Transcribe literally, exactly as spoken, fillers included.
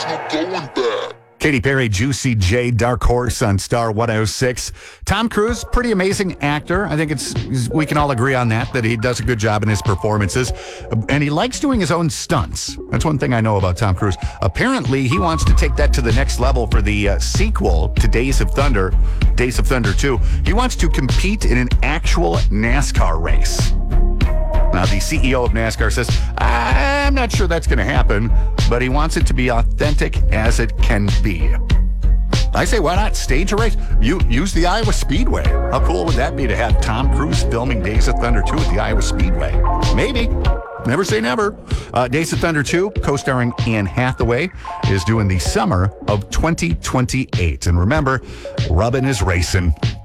no going back. Katy Perry, Juicy J, Dark Horse on Star one oh six. Tom Cruise, pretty amazing actor. I think it's we can all agree on that, that he does a good job in his performances. And he likes doing his own stunts. That's one thing I know about Tom Cruise. Apparently, he wants to take that to the next level for the uh, sequel to Days of Thunder, Days of Thunder two. He wants to compete in an actual NASCAR race. Now, the C E O of NASCAR says, I'm not sure that's going to happen, but he wants it to be authentic as it can be. I say, why not stage a race? You use the Iowa Speedway. How cool would that be to have Tom Cruise filming Days of Thunder two at the Iowa Speedway? Maybe. Never say never. Uh, Days of Thunder two, co-starring Anne Hathaway, is due in the summer of twenty twenty-eight. And remember, rubbin' is racing.